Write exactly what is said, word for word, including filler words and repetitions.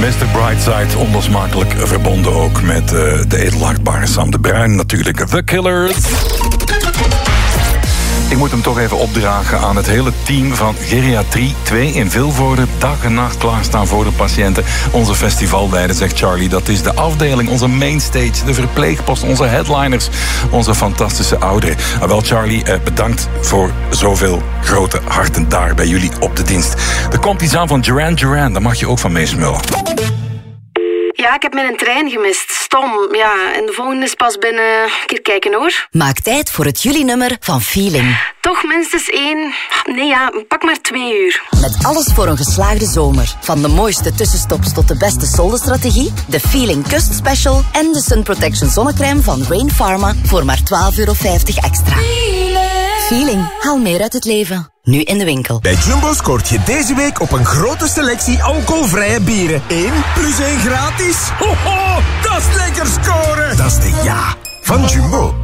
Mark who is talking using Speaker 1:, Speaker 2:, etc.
Speaker 1: mister Brightside, onlosmakelijk verbonden ook met uh, de edelachtbare Sam de Bruin. Natuurlijk The Killers. Ik moet hem toch even opdragen aan het hele team van Geriatrie twee in Vilvoorde. Dag en nacht klaarstaan voor de patiënten. Onze festivalleider, zegt Charlie, dat is de afdeling, onze mainstage, de verpleegpost, onze headliners, onze fantastische ouderen. Ah, wel Charlie, eh, bedankt voor zoveel grote harten daar bij jullie op de dienst. Er komt iets aan van Duran Duran, daar mag je ook van meesmullen.
Speaker 2: Ja, ik heb mijn trein gemist. Stom. Ja, en de volgende is pas binnen... Een keer kijken, hoor.
Speaker 3: Maak tijd voor het juli-nummer van Feeling.
Speaker 2: Toch minstens één... Nee, ja, pak maar twee uur.
Speaker 3: Met alles voor een geslaagde zomer. Van de mooiste tussenstops tot de beste soldenstrategie, de Feeling Kust Special en de Sun Protection zonnecrème van Rain Pharma voor maar twaalf euro vijftig extra. Feeling. Haal meer uit het leven. Nu in de winkel.
Speaker 4: Bij Jumbo scoort je deze week op een grote selectie alcoholvrije bieren. één plus één gratis. Ho, ho, dat is lekker scoren. Dat is de ja van Jumbo.